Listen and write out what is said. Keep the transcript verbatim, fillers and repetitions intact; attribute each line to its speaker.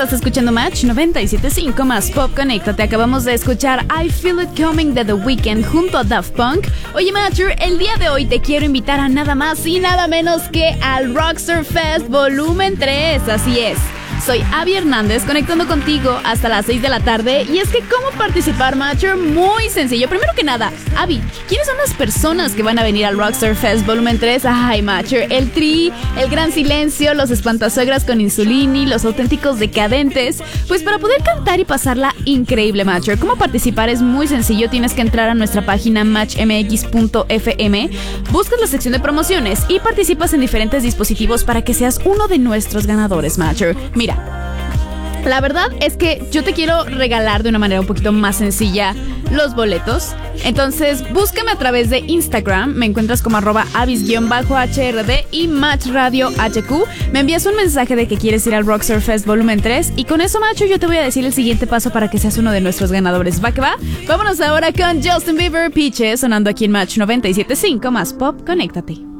Speaker 1: Estás escuchando Match noventa y siete punto cinco más Pop. Conéctate. Acabamos de escuchar I Feel It Coming de The Weeknd junto a Daft Punk. Oye, Matcher, el día de hoy te quiero invitar a nada más y nada menos que al Rockstar Fest Volumen tres. Así es. Soy Abby Hernández, conectando contigo hasta las seis de la tarde. Y es que, ¿cómo participar, Matcher? Muy sencillo. Primero que nada, Abby, ¿quiénes son las personas que van a venir al Rockstar Fest Volumen tres? Ay, Matcher, el Tri, el Gran Silencio, los Espantasuegras con Insulini, los Auténticos Decadentes. Pues para poder cantar y pasarla increíble, Matcher, ¿cómo participar? Es muy sencillo. Tienes que entrar a nuestra página match m x punto f m, buscas la sección de promociones y participas en diferentes dispositivos para que seas uno de nuestros ganadores, Matcher. Mira, la verdad es que yo te quiero regalar de una manera un poquito más sencilla los boletos. Entonces, búscame a través de Instagram. Me encuentras como arroba avis-H R D y Match Radio H Q. Me envías un mensaje de que quieres ir al Rockstar Fest Volumen tres. Y con eso, macho, yo te voy a decir el siguiente paso para que seas uno de nuestros ganadores. ¿Va que va? Vámonos ahora con Justin Bieber, Peaches, sonando aquí en Match noventa y siete punto cinco más Pop. Conéctate.